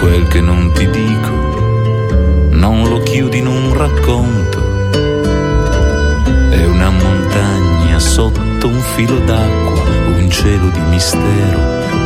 quel che non ti dico non lo chiudi in un racconto. È una montagna sotto un filo d'acqua, un cielo di mistero